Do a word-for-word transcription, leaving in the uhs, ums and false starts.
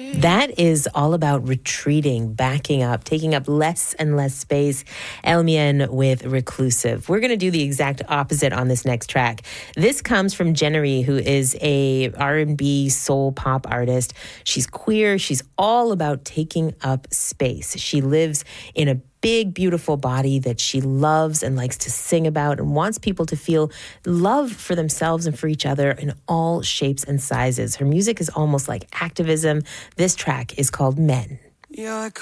That is all about retreating, backing up, taking up less and less space. Elmian with Reclusive. We're going to do the exact opposite on this next track. This comes from Jennery, who is a R and B soul pop artist. She's queer. She's all about taking up space. She lives in a big, beautiful body that she loves and likes to sing about and wants people to feel love for themselves and for each other in all shapes and sizes. Her music is almost like activism. This track is called Men. You're